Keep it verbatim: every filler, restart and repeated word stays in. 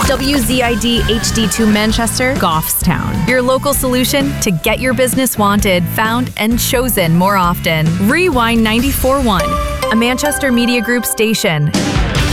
W Z I D H D two Manchester, Goffstown. Your local solution to get your business wanted, found, and chosen more often. Rewind ninety-four point one, a Manchester Media Group station.